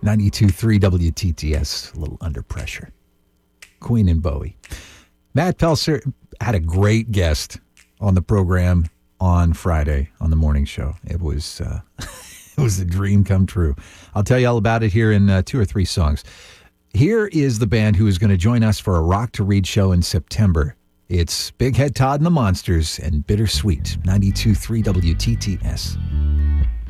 92.3 WTTS, a little under pressure. Queen and Bowie. Matt Pelser had a great guest on the program on Friday on the morning show. It was it was a dream come true. I'll tell you all about it here in 2 or 3 songs. Here is the band who is going to join us for a Rock to Read show in September. It's Big Head Todd and the Monsters and Bittersweet, 92.3 WTTS.